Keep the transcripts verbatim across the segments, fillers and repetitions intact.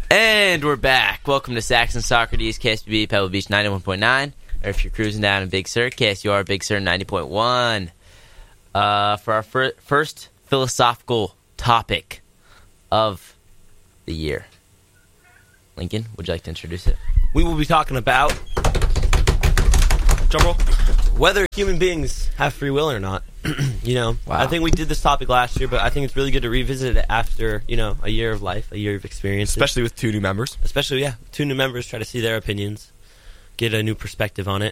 And we're back. Welcome to Saxon Socrates, K S B B, Pebble Beach ninety-one point nine. Or if you're cruising down in Big Sur, K S U R, Big Sur ninety point one. Uh, for our fir- first philosophical topic of the year. Lincoln, would you like to introduce it? We will be talking about, drumroll, whether human beings have free will or not. You know, Wow. I think we did this topic last year, but I think it's really good to revisit it after, you know, a year of life, a year of experience. Especially with two new members. Especially, yeah, two new members, try to see their opinions, get a new perspective on it.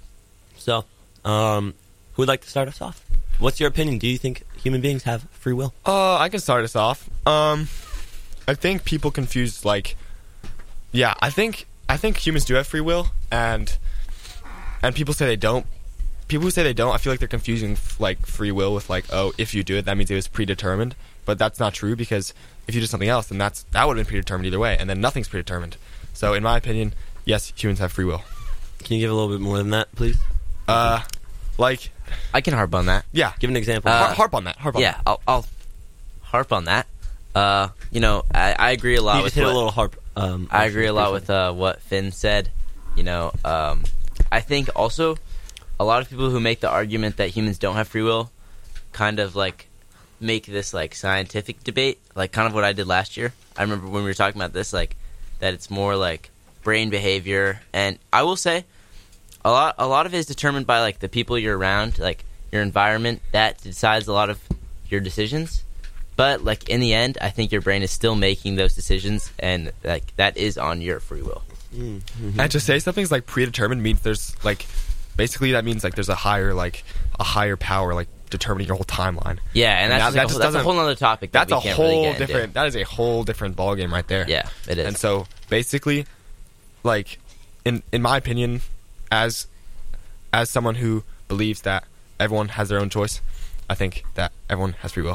So, um, who would like to start us off? What's your opinion? Do you think human beings have free will? Uh, I can start us off. Um, I think people confuse, like, yeah, I think I think humans do have free will, and and people say they don't. People who say they don't, I feel like they're confusing like free will with like, oh, if you do it, that means it was predetermined. But that's not true, because if you do something else, then that's that would have been predetermined either way, and then nothing's predetermined. So in my opinion, yes, humans have free will. Can you give a little bit more than that, please? Uh, like, I can harp on that. yeah, Give an example. Uh, Har- harp on that. Harp on Yeah, that. I'll, I'll harp on that. Uh, you know, I, I agree a lot you with just hit what, a little harp. Um, I agree a lot with uh, what Finn said. You know, um, I think also a lot of people who make the argument that humans don't have free will kind of like make this like scientific debate, like kind of what I did last year. I remember when we were talking about this, like that it's more like brain behavior, and I will say a lot a lot of it is determined by like the people you're around, like your environment, that decides a lot of your decisions. But like in the end, I think your brain is still making those decisions, and like that is on your free will. Mm-hmm. And to say something's like predetermined means there's like, basically that means like there's a higher like a higher power like determining your whole timeline. Yeah, and that's, that- like, that a, just whole- that's a doesn't- whole other topic. That That's we a can't really whole get into. different. That is a whole different ballgame right there. Yeah, it is. And so basically, like in in my opinion, as as someone who believes that everyone has their own choice, I think that everyone has free will.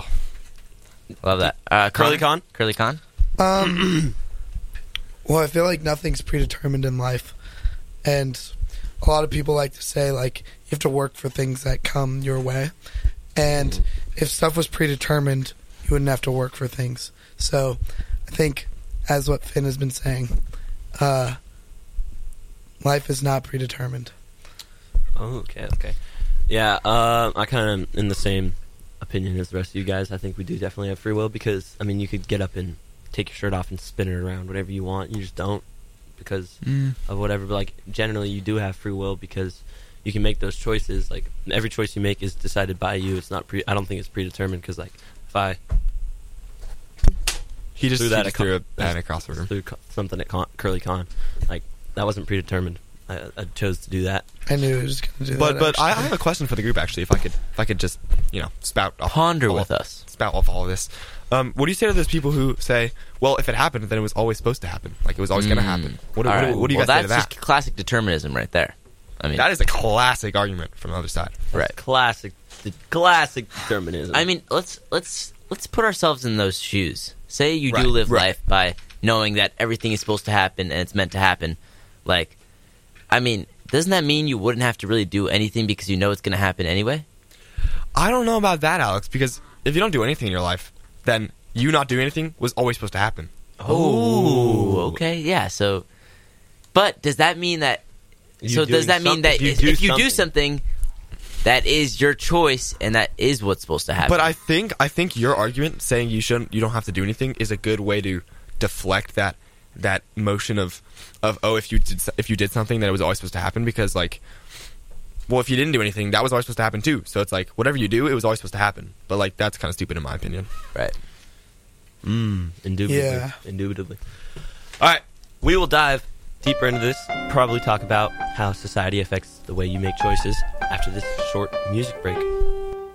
Love that. Uh, Curly Connor? Con? Curly Con? Um, well, I feel like nothing's predetermined in life, and a lot of people like to say like you have to work for things that come your way, and if stuff was predetermined, you wouldn't have to work for things. So, I think, as what Finn has been saying, uh, life is not predetermined. Oh, okay, okay. Yeah, uh, I kind of in the same opinion as the rest of you guys. I think we do definitely have free will, because, I mean, you could get up and take your shirt off and spin it around, whatever you want. You just don't because Mm. of whatever. But, like, generally you do have free will because you can make those choices. Like, every choice you make is decided by you. It's not pre- I don't think it's predetermined, because, like, if I He just, threw he that just at Con- threw a bat across the room. threw co- something at Con- Curly Con, like, that wasn't predetermined. I, I chose to do that. I knew he was going to do But that. but I, I actually. have a question for the group actually. If I could if I could just you know spout off Ponder all, with us. spout off all of this. Um, what do you say to those people who say, well, if it happened, then it was always supposed to happen, like it was always going to Mm. happen? What, do- All what, do- right. what do you well, guys say to that's that? just classic determinism right there. I mean, That is a classic argument from the other side. right. Classic, the classic determinism. I mean, let's let's let's put ourselves in those shoes. Say you Right, do live right. life by knowing that everything is supposed to happen and it's meant to happen. Like, I mean, doesn't that mean you wouldn't have to really do anything because you know it's going to happen anyway? I don't know about that, Alex, because if you don't do anything in your life, then you not doing anything was always supposed to happen. Oh, okay, yeah. So, but does that mean that? You so does doing that mean some- that if you if do if you do something- something, that is your choice and that is what's supposed to happen? But I think I think your argument saying you shouldn't, you don't have to do anything, is a good way to deflect that that motion of of oh, if you did if you did something, then it was always supposed to happen, because like, well, if you didn't do anything, that was always supposed to happen too. So it's like whatever you do, it was always supposed to happen. But like that's kind of stupid in my opinion. right. Mm, indubitably. Yeah. Indubitably. All right, we will dive deeper into this. Probably talk about how society affects the way you make choices after this short music break.